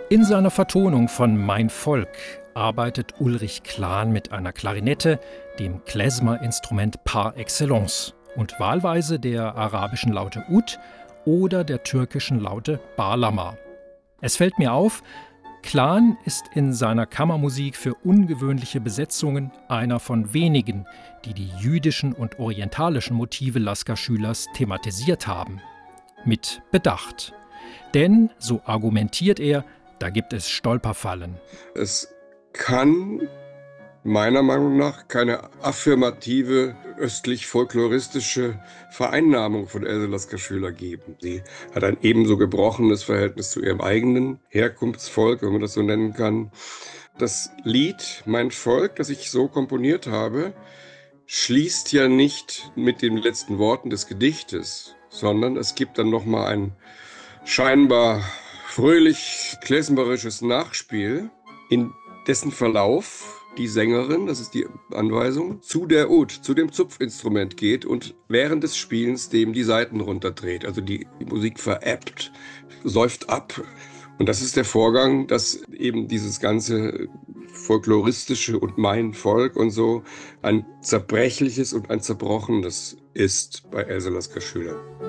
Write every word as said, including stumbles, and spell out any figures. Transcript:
In seiner Vertonung von Mein Volk arbeitet Ulrich Klahn mit einer Klarinette, dem Klezmer-Instrument par excellence, und wahlweise der arabischen Laute Ud oder der türkischen Laute Bağlama. Es fällt mir auf, Klahn ist in seiner Kammermusik für ungewöhnliche Besetzungen einer von wenigen, die die jüdischen und orientalischen Motive Lasker Schülers thematisiert haben. Mit Bedacht. Denn, so argumentiert er, da gibt es Stolperfallen. Es kann meiner Meinung nach keine affirmative östlich-folkloristische Vereinnahmung von Else Lasker Schüler geben. Sie hat ein ebenso gebrochenes Verhältnis zu ihrem eigenen Herkunftsvolk, wenn man das so nennen kann. Das Lied Mein Volk, das ich so komponiert habe, schließt ja nicht mit den letzten Worten des Gedichtes, sondern es gibt dann nochmal ein scheinbar fröhlich klezmerisches Nachspiel, in dessen Verlauf die Sängerin, das ist die Anweisung, zu der Ud, zu dem Zupfinstrument geht und während des Spielens dem die Saiten runterdreht. Also die, die Musik verebbt, säuft ab. Und das ist der Vorgang, dass eben dieses ganze folkloristische und mein Volk und so ein zerbrechliches und ein zerbrochenes ist bei Else Lasker Schüler.